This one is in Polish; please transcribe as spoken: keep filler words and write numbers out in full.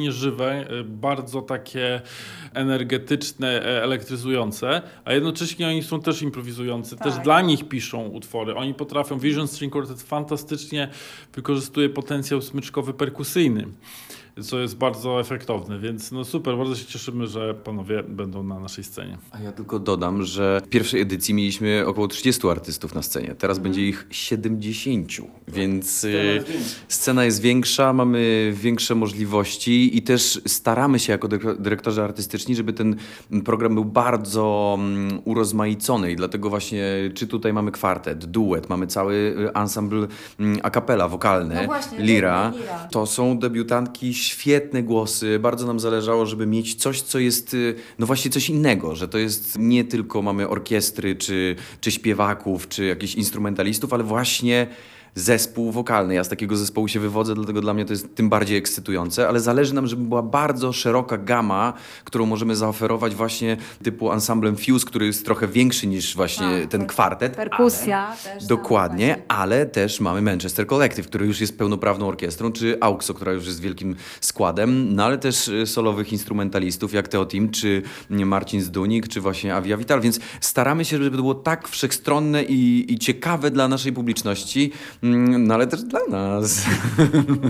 Żywe, bardzo takie energetyczne, elektryzujące, a jednocześnie oni są też improwizujący, Tak. też dla nich piszą utwory. Oni potrafią, Vision String Quartet fantastycznie wykorzystuje potencjał smyczkowy perkusyjny, co jest bardzo efektowne, więc no super, bardzo się cieszymy, że panowie będą na naszej scenie. A ja tylko dodam, że w pierwszej edycji mieliśmy około trzydziestu artystów na scenie. Teraz będzie ich siedemdziesięciu, więc y, scena jest większa, mamy większe możliwości i też staramy się jako dyre- dyrektorzy artystyczni, żeby ten program był bardzo mm, urozmaicony i dlatego właśnie czy tutaj mamy kwartet, duet, mamy cały y, ensemble mm, a cappella, wokalny, No właśnie, lira. lira. To są debiutantki, świetne głosy. Bardzo nam zależało, żeby mieć coś, co jest, y, no właśnie coś innego, że to jest nie tylko mamy orkiestry, czy, czy śpiewaków, czy jakichś instrumentalistów, ale właśnie zespół wokalny. Ja z takiego zespołu się wywodzę, dlatego dla mnie to jest tym bardziej ekscytujące, ale zależy nam, żeby była bardzo szeroka gama, którą możemy zaoferować właśnie typu ensemblem Fuse, który jest trochę większy niż właśnie Tak, ten tak. kwartet. Perkusja też. tam Dokładnie, właśnie. ale też mamy Manchester Collective, który już jest pełnoprawną orkiestrą, czy AUXO, która już jest wielkim składem, no ale też y, solowych instrumentalistów jak Teo Tim, czy nie, Marcin Zdunik, czy właśnie Avia Vital, więc staramy się, żeby to było tak wszechstronne i, i ciekawe dla naszej publiczności, mm, no ale też dla nas.